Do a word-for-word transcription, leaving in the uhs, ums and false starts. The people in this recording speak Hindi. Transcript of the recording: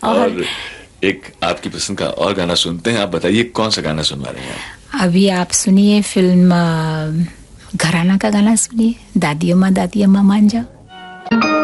और एक आपकी पसंद का और गाना सुनते हैं। आप बताइए कौन सा गाना सुनवा रहे हैं? अभी आप सुनिए फिल्म घराना का गाना सुनिए, दादी अम्मा दादी अम्मा मान जाओ।